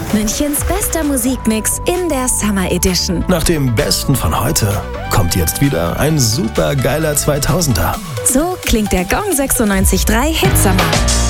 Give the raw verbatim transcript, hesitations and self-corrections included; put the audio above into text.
Münchens bester Musikmix in der Summer Edition. Nach dem Besten von heute kommt jetzt wieder ein super geiler zweitausender. So klingt der Gong sechsundneunzig Komma drei Hitsummer.